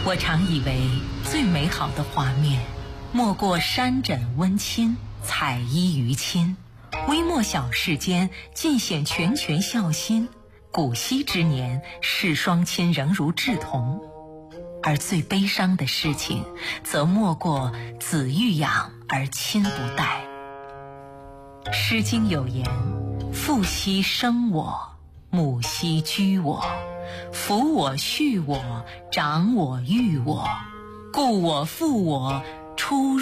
我常以为最美好的画面，莫过山枕温馨，彩衣娱亲。微末小世间，尽显拳拳孝心。古稀之年，世双亲仍如稚童。而最悲伤的事情，则莫过子欲养而亲不待。诗经有言：父兮生我，母兮居我，抚我畜我，长我育我，故我负我出